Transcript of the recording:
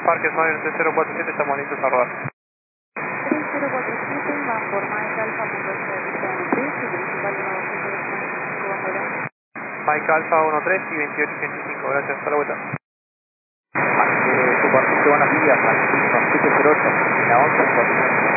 Parques Mayor 3047, estamos listos a rodar. 3047, van por Mike Alpha, punto de vista en Madrid, y principal 125, bajo ya. Mike Alfa 13 y 2825, gracias, hasta la vuelta. Superficie, buenos días, Francisco 708, la 11 en